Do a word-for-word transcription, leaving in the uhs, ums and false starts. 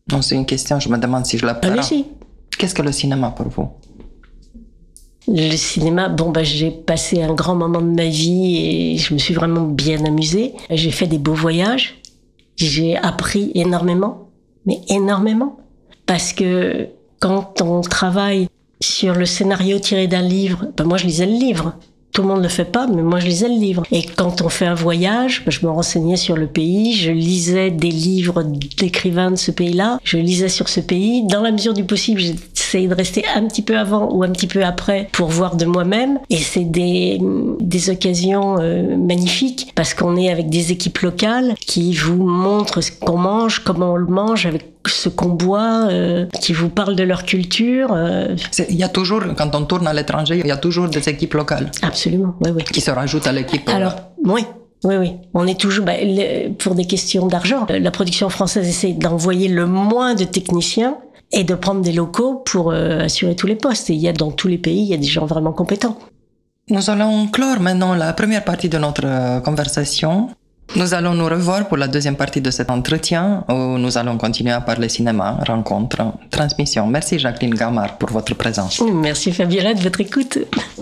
Non, c'est une question, je me demande si je la prends. Allez-y. Qu'est-ce que le cinéma pour vous? Le cinéma, bon, bah, j'ai passé un grand moment de ma vie et je me suis vraiment bien amusée. J'ai fait des beaux voyages. J'ai appris énormément, mais énormément. Parce que quand on travaille sur le scénario tiré d'un livre, ben moi je lisais le livre. Tout le monde ne le fait pas, mais moi je lisais le livre. Et quand on fait un voyage, ben je me renseignais sur le pays, je lisais des livres d'écrivains de ce pays-là, je lisais sur ce pays. Dans la mesure du possible, j'essayais de rester un petit peu avant ou un petit peu après pour voir de moi-même. Et c'est des, des occasions euh, magnifiques parce qu'on est avec des équipes locales qui vous montrent ce qu'on mange, comment on le mange, avec ce qu'on boit, euh, qui vous parlent de leur culture. Euh... Il y a toujours, quand on tourne à l'étranger, il y a toujours des équipes locales. Absolument, oui, oui. Qui se rajoutent à l'équipe. Alors, oui. Oui, oui. On est toujours, bah, le, pour des questions d'argent, la production française essaie d'envoyer le moins de techniciens et de prendre des locaux pour euh, assurer tous les postes. Et il y a dans tous les pays, il y a des gens vraiment compétents. Nous allons clore maintenant la première partie de notre euh, conversation. Nous allons nous revoir pour la deuxième partie de cet entretien où nous allons continuer à parler cinéma, rencontres, transmission. Merci Jacqueline Gamard pour votre présence. Merci Fabiola de votre écoute.